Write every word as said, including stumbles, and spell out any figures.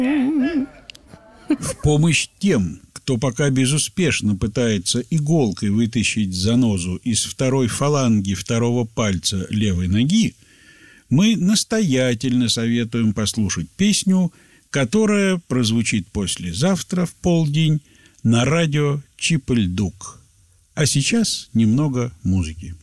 В помощь тем, кто пока безуспешно пытается иголкой вытащить занозу из второй фаланги второго пальца левой ноги, мы настоятельно советуем послушать песню, которая прозвучит послезавтра в полдень на радио Чип-Ль-Дук. А сейчас немного музыки.